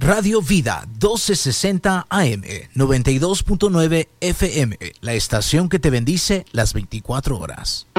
Radio Vida 1260 AM, 92.9 FM, la estación que te bendice las 24 horas.